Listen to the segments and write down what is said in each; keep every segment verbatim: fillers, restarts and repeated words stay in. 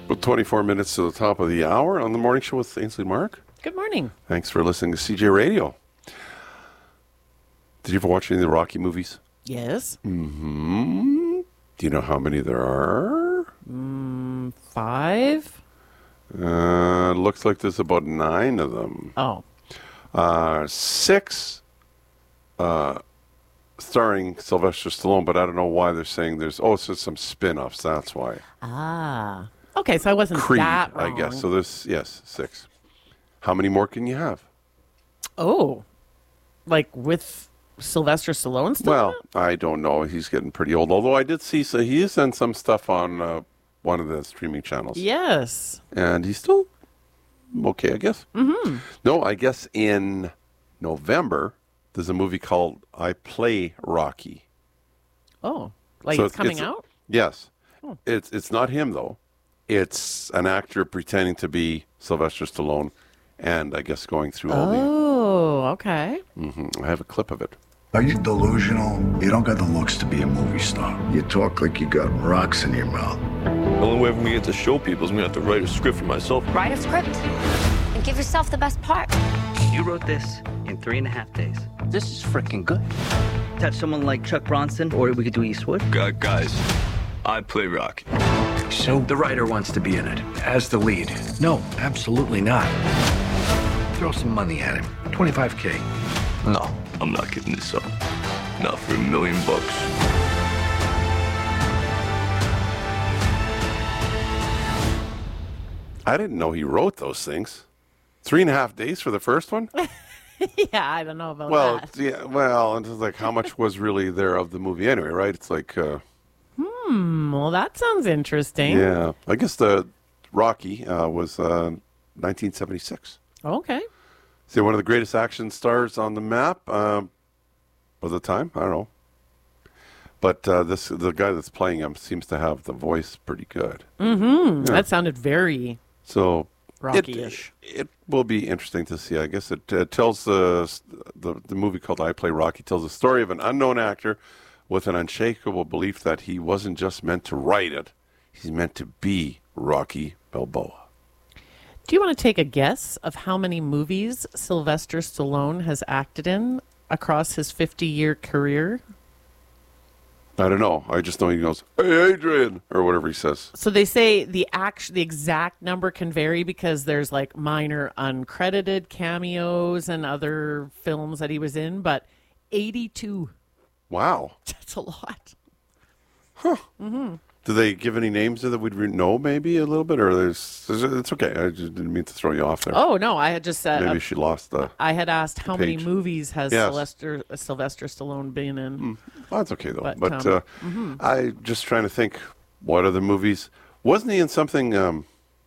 Well, twenty-four minutes to the top of the hour on the morning show with Ainsley Mark. Good morning. Thanks for listening to C J Radio. Did you ever watch any of the Rocky movies? Yes. Mm-hmm. Do you know how many there are? Mm, five? Uh, looks like there's about nine of them. Oh. Uh, six uh, starring Sylvester Stallone, but I don't know why they're saying there's... Oh, it's just some spin-offs, that's why. Ah. Okay, so I wasn't Creed, that wrong. I guess. So there's, yes, six. How many more can you have? Oh. Like with Sylvester Stallone still? Well, I don't know. He's getting pretty old. Although I did see, so he is in some stuff on uh, one of the streaming channels. Yes. And he's still okay, I guess. Mm-hmm. No, I guess in November, there's a movie called I Play Rocky. Oh. Like So it's coming it's- out? Yes. Oh. It's it's not him, though. It's an actor pretending to be Sylvester Stallone and I guess going through all the... Oh, okay. Mm-hmm. I have a clip of it. Are you delusional? You don't got the looks to be a movie star. You talk like you got rocks in your mouth. The only way for me to get to show people is me to have to write a script for myself. Write a script and give yourself the best part. You wrote this in three and a half days. This is freaking good. Touch someone like Chuck Bronson, or we could do Eastwood. Gu- Guys, I play Rocky. So the writer wants to be in it as the lead. No, absolutely not. Throw some money at him. twenty-five K. No, I'm not giving this up. Not for a million bucks. I didn't know he wrote those things. Three and a half days for the first one? Yeah, I don't know about Well, that. yeah, well, it's like how much was really there of the movie anyway, right? It's like, uh, Hmm, well, that sounds interesting. yeah, I guess the Rocky uh, was uh, nineteen seventy-six. Okay. See, one of the greatest action stars on the map um, of the time. I don't know, but uh, this the guy that's playing him seems to have the voice pretty good. Mm-hmm. Yeah. That sounded very So Rocky-ish. It, it will be interesting to see. I guess it uh, tells the, the the movie called I Play Rocky tells the story of an unknown actor with an unshakable belief that he wasn't just meant to write it; he's meant to be Rocky Balboa. Do you want to take a guess of how many movies Sylvester Stallone has acted in across his fifty-year career? I don't know. I just know he goes, "Hey, Adrian," or whatever he says. So they say the act, the exact number can vary because there's like minor uncredited cameos and other films that he was in, but eighty-two. Wow. That's a lot. Huh. Mm-hmm. Do they give any names that we'd re- know maybe a little bit? Or there's, there's it's okay. I just didn't mean to throw you off there. Oh, no, I had just said... Maybe uh, she lost the I had asked how many page. movies has Yes. Sylvester, uh, Sylvester Stallone been in. Mm. Well, that's okay, though. But, But, um, uh, mhm. I just trying to think, what other movies? Wasn't he in something... Um,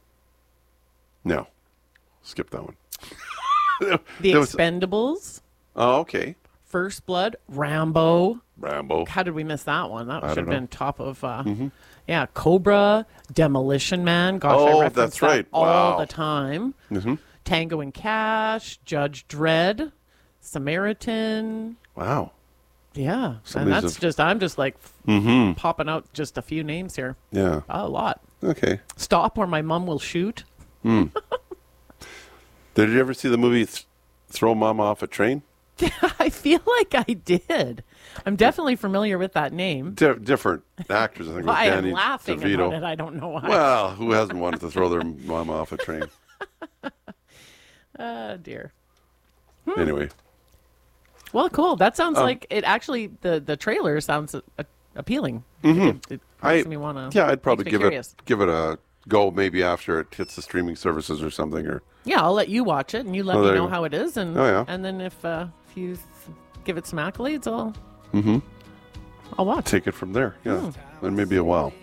no. Skip that one. The There was- Expendables, Oh, okay. First Blood, Rambo. Rambo. How did we miss that one? That I should don't have been know. top of... Uh, Mhm. Yeah, Cobra, Demolition Man. Gosh, Oh, I reference that's that right. all Wow. the time. Mm-hmm. Tango and Cash, Judge Dredd, Samaritan. Wow. Yeah, Some and of these that's have- just, I'm just like Mhm. popping out just a few names here. Yeah. A lot. Okay. Stop or My Mom Will Shoot. Hmm. Did you ever see the movie Th- Throw Mama Off a Train? I feel like I did. I'm definitely familiar with that name. Di- different actors, I think. Why with I'm Danny laughing DeVito. about it, I don't know why. Well, who hasn't wanted to throw their mama off a train? Oh, dear. Hmm. Anyway. Well, cool. That sounds Um, like it actually, the, the trailer sounds uh, appealing. Mhm. It, it I, makes me want to. yeah, I'd probably give curious. it give it a go maybe after it hits the streaming services or something. Or Yeah, I'll let you watch it and you let Oh, me there you know go. how it is, and Oh, yeah. and then if uh, if you th- give it some accolades, I'll mm-hmm. I'll watch. Take it from there. Yeah, Hmm. then maybe a while.